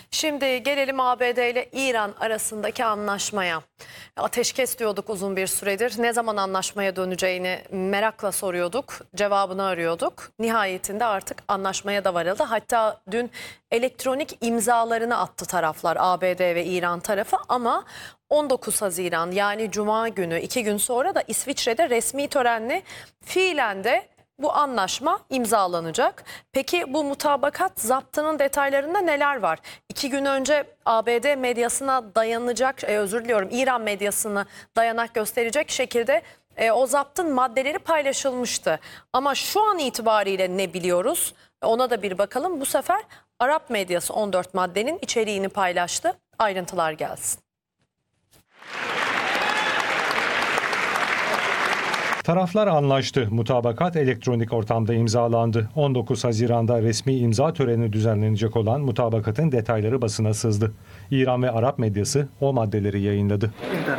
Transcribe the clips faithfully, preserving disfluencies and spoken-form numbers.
Şimdi gelelim A B D ile İran arasındaki anlaşmaya. Ateşkes diyorduk uzun bir süredir. Ne zaman anlaşmaya döneceğini merakla soruyorduk. Cevabını arıyorduk. Nihayetinde artık anlaşmaya da varıldı. Hatta dün elektronik imzalarını attı taraflar, A B D ve İran tarafı, ama on dokuz Haziran yani Cuma günü, iki gün sonra da İsviçre'de resmi törenle fiilen de bu anlaşma imzalanacak. Peki bu mutabakat zaptının detaylarında neler var? İki gün önce A B D medyasına dayanacak, e, özür diliyorum İran medyasına dayanak gösterecek şekilde e, o zaptın maddeleri paylaşılmıştı. Ama şu an itibariyle ne biliyoruz? Ona da bir bakalım. Bu sefer Arap medyası on dört maddenin içeriğini paylaştı. Ayrıntılar gelsin. Taraflar anlaştı. Mutabakat elektronik ortamda imzalandı. on dokuz Haziran'da resmi imza töreni düzenlenecek olan mutabakatın detayları basına sızdı. İran ve Arap medyası o maddeleri yayınladı.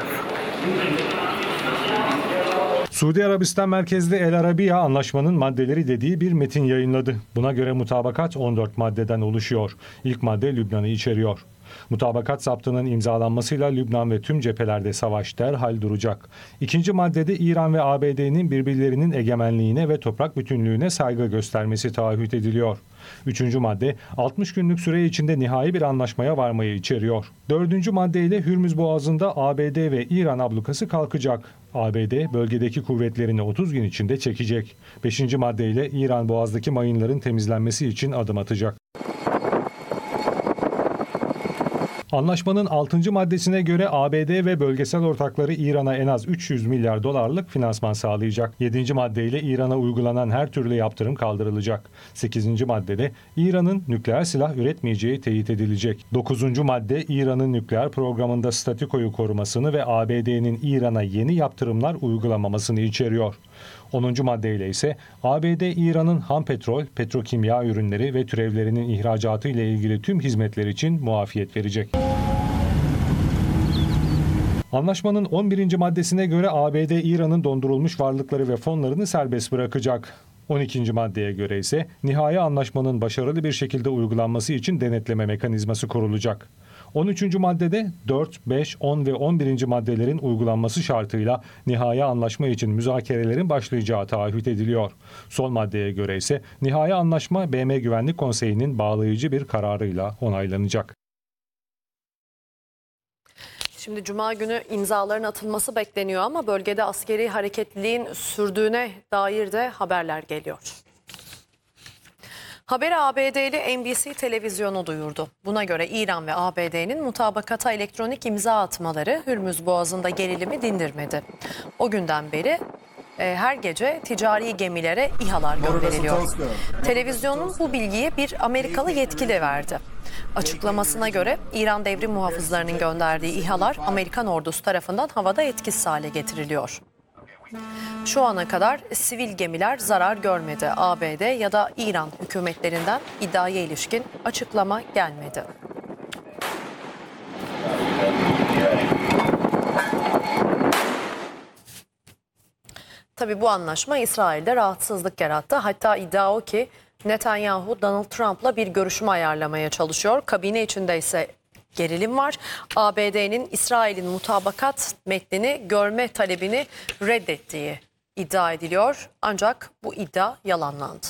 Suudi Arabistan merkezli El Arabiya anlaşmanın maddeleri dediği bir metin yayınladı. Buna göre mutabakat on dört maddeden oluşuyor. İlk madde Lübnan'ı içeriyor. Mutabakat zaptının imzalanmasıyla Lübnan ve tüm cephelerde savaş derhal duracak. İkinci maddede İran ve A B D'nin birbirlerinin egemenliğine ve toprak bütünlüğüne saygı göstermesi taahhüt ediliyor. Üçüncü madde altmış günlük süre içinde nihai bir anlaşmaya varmayı içeriyor. Dördüncü maddeyle Hürmüz Boğazı'nda A B D ve İran ablukası kalkacak. A B D bölgedeki kuvvetlerini otuz gün içinde çekecek. Beşinci maddeyle İran Boğaz'daki mayınların temizlenmesi için adım atacak. Anlaşmanın altıncı maddesine göre A B D ve bölgesel ortakları İran'a en az üç yüz milyar dolarlık finansman sağlayacak. yedinci maddeyle İran'a uygulanan her türlü yaptırım kaldırılacak. sekizinci maddede İran'ın nükleer silah üretmeyeceği teyit edilecek. dokuzuncu madde İran'ın nükleer programında statükoyu korumasını ve A B D'nin İran'a yeni yaptırımlar uygulamamasını içeriyor. onuncu maddeyle ise A B D İran'ın ham petrol, petrokimya ürünleri ve türevlerinin ihracatı ile ilgili tüm hizmetler için muafiyet verecek. Anlaşmanın on birinci maddesine göre A B D İran'ın dondurulmuş varlıkları ve fonlarını serbest bırakacak. on ikinci maddeye göre ise nihai anlaşmanın başarılı bir şekilde uygulanması için denetleme mekanizması kurulacak. on üçüncü maddede dört, beş, on ve on birinci maddelerin uygulanması şartıyla nihai anlaşma için müzakerelerin başlayacağı taahhüt ediliyor. Son maddeye göre ise nihai anlaşma B M Güvenlik Konseyi'nin bağlayıcı bir kararıyla onaylanacak. Şimdi Cuma günü imzaların atılması bekleniyor ama bölgede askeri hareketliliğin sürdüğüne dair de haberler geliyor. Haberi A B D'li N B C televizyonu duyurdu. Buna göre İran ve A B D'nin mutabakata elektronik imza atmaları Hürmüz Boğazı'nda gerilimi dindirmedi. O günden beri e, her gece ticari gemilere İHA'lar gönderiliyor. Televizyonun bu bilgiyi bir Amerikalı yetkili verdi. Açıklamasına göre İran devrim muhafızlarının gönderdiği İHA'lar Amerikan ordusu tarafından havada etkisiz hale getiriliyor. Şu ana kadar sivil gemiler zarar görmedi. A B D ya da İran hükümetlerinden iddiaya ilişkin açıklama gelmedi. Tabii bu anlaşma İsrail'de rahatsızlık yarattı. Hatta iddia o ki Netanyahu Donald Trump'la bir görüşme ayarlamaya çalışıyor. Kabine içinde ise gerilim var. A B D'nin İsrail'in mutabakat metnini görme talebini reddettiği iddia ediliyor. Ancak bu iddia yalanlandı.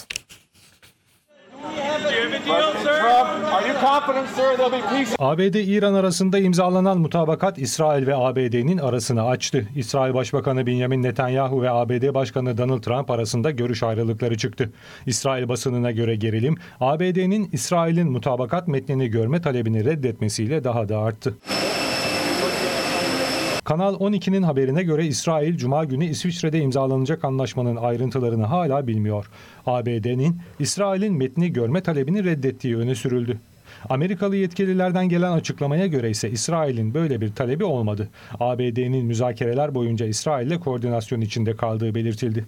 A B D-İran arasında imzalanan mutabakat İsrail ve A B D'nin arasını açtı. İsrail Başbakanı Benjamin Netanyahu ve A B D Başkanı Donald Trump arasında görüş ayrılıkları çıktı. İsrail basınına göre gerilim, A B D'nin İsrail'in mutabakat metnini görme talebini reddetmesiyle daha da arttı. Kanal on ikinin haberine göre İsrail, Cuma günü İsviçre'de imzalanacak anlaşmanın ayrıntılarını hala bilmiyor. A B D'nin İsrail'in metni görme talebini reddettiği öne sürüldü. Amerikalı yetkililerden gelen açıklamaya göre ise İsrail'in böyle bir talebi olmadı. A B D'nin müzakereler boyunca İsrail'le koordinasyon içinde kaldığı belirtildi.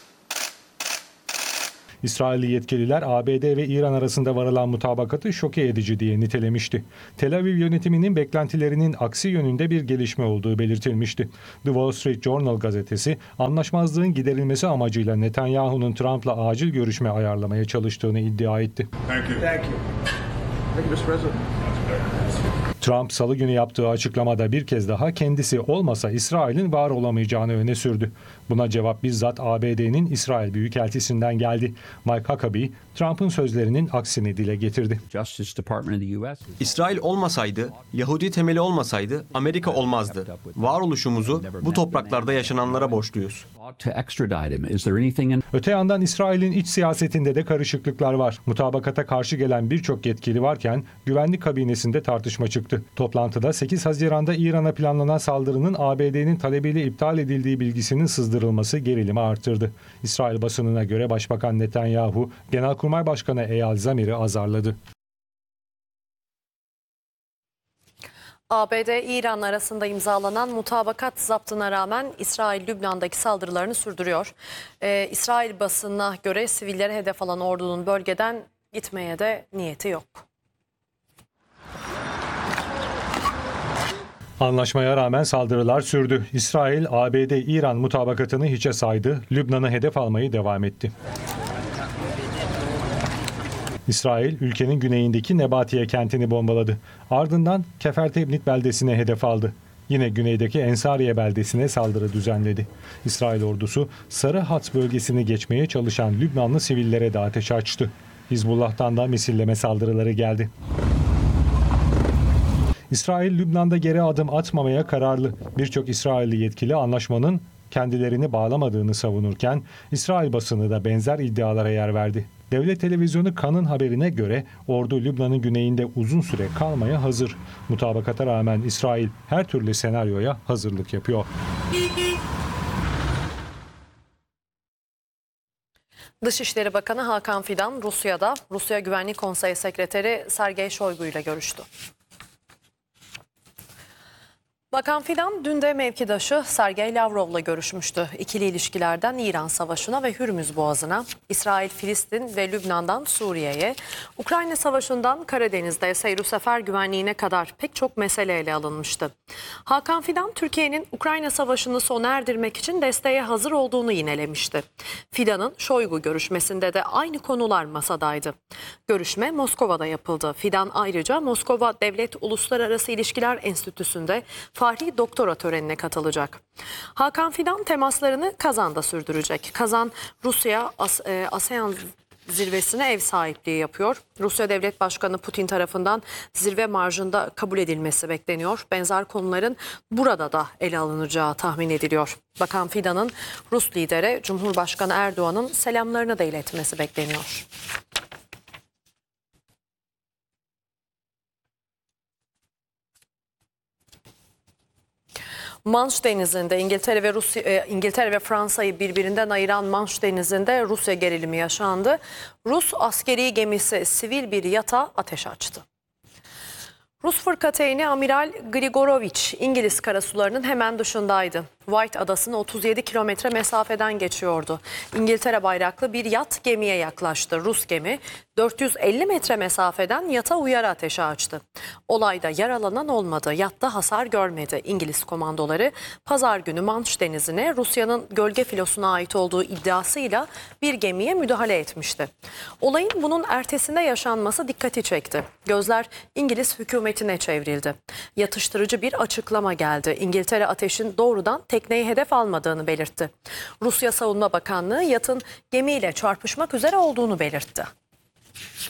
İsrailli yetkililer A B D ve İran arasında varılan mutabakatı şoke edici diye nitelemişti. Tel Aviv yönetiminin beklentilerinin aksi yönünde bir gelişme olduğu belirtilmişti. The Wall Street Journal gazetesi anlaşmazlığın giderilmesi amacıyla Netanyahu'nun Trump'la acil görüşme ayarlamaya çalıştığını iddia etti. Thank you. Thank you. Thank you, mister President. Trump salı günü yaptığı açıklamada bir kez daha kendisi olmasa İsrail'in var olamayacağını öne sürdü. Buna cevap bizzat A B D'nin İsrail Büyükelçisi'nden geldi. Mike Huckabee, Trump'ın sözlerinin aksini dile getirdi. Justice Department of the U S İsrail olmasaydı, Yahudi temeli olmasaydı Amerika olmazdı. Varoluşumuzu bu topraklarda yaşananlara borçluyuz. to extradite him. Is there anything in Öte yandan İsrail'in iç siyasetinde de karışıklıklar var. Mutabakata karşı gelen birçok yetkili varken güvenlik kabinesinde tartışma çıktı. Toplantıda sekiz Haziran'da İran'a planlanan saldırının A B D'nin talebiyle iptal edildiği bilgisinin sızdırılması gerilimi artırdı. İsrail basınına göre Başbakan Netanyahu, Genelkurmay Başkanı Eyal Zamir'i azarladı. A B D-İran arasında imzalanan mutabakat zaptına rağmen İsrail Lübnan'daki saldırılarını sürdürüyor. Ee, İsrail basınına göre sivillere hedef alan ordunun bölgeden gitmeye de niyeti yok. Anlaşmaya rağmen saldırılar sürdü. İsrail, A B D-İran mutabakatını hiçe saydı, Lübnan'ı hedef almayı devam etti. İsrail, ülkenin güneyindeki Nebatiye kentini bombaladı. Ardından Kefertebnit beldesine hedef aldı. Yine güneydeki Ensariye beldesine saldırı düzenledi. İsrail ordusu Sarı Hat bölgesini geçmeye çalışan Lübnanlı sivillere de ateş açtı. Hizbullah'tan da misilleme saldırıları geldi. İsrail, Lübnan'da geri adım atmamaya kararlı. Birçok İsrailli yetkili anlaşmanın kendilerini bağlamadığını savunurken, İsrail basını da benzer iddialara yer verdi. Devlet televizyonu Kan'ın haberine göre ordu Lübnan'ın güneyinde uzun süre kalmaya hazır. Mutabakata rağmen İsrail her türlü senaryoya hazırlık yapıyor. Dışişleri Bakanı Hakan Fidan Rusya'da Rusya Güvenlik Konseyi Sekreteri Sergey Shoigu ile görüştü. Bakan Fidan dün de mevkidaşı Sergey Lavrov'la görüşmüştü. İkili ilişkilerden İran Savaşı'na ve Hürmüz Boğazı'na, İsrail, Filistin ve Lübnan'dan Suriye'ye, Ukrayna Savaşı'ndan Karadeniz'de seyir sefer güvenliğine kadar pek çok mesele ele alınmıştı. Hakan Fidan, Türkiye'nin Ukrayna Savaşı'nı sona erdirmek için desteğe hazır olduğunu yinelemişti. Fidan'ın Shoigu görüşmesinde de aynı konular masadaydı. Görüşme Moskova'da yapıldı. Fidan ayrıca Moskova Devlet Uluslararası İlişkiler Enstitüsü'nde Fahri doktora törenine katılacak. Hakan Fidan temaslarını Kazan'da sürdürecek. Kazan, Rusya As e, ASEAN zirvesine ev sahipliği yapıyor. Rusya Devlet Başkanı Putin tarafından zirve marjında kabul edilmesi bekleniyor. Benzer konuların burada da ele alınacağı tahmin ediliyor. Bakan Fidan'ın Rus lidere Cumhurbaşkanı Erdoğan'ın selamlarını da iletmesi bekleniyor. Manş Denizi'nde İngiltere ve Rusya, e, İngiltere ve Fransa'yı birbirinden ayıran Manş Denizi'nde Rusya gerilimi yaşandı. Rus askeri gemisi sivil bir yata ateş açtı. Rus fırkateyni Amiral Grigorovich İngiliz karasularının hemen dışındaydı. White Adası'nı otuz yedi kilometre mesafeden geçiyordu. İngiltere bayraklı bir yat gemiye yaklaştı. Rus gemi dört yüz elli metre mesafeden yata uyarı ateşi açtı. Olayda yaralanan olmadı. Yatta hasar görmedi. İngiliz komandoları pazar günü Manş Denizi'ne Rusya'nın gölge filosuna ait olduğu iddiasıyla bir gemiye müdahale etmişti. Olayın bunun ertesinde yaşanması dikkati çekti. Gözler İngiliz hükümetine çevrildi. Yatıştırıcı bir açıklama geldi. İngiltere ateşin doğrudan tekneyi hedef almadığını belirtti. Rusya Savunma Bakanlığı yatın gemiyle çarpışmak üzere olduğunu belirtti.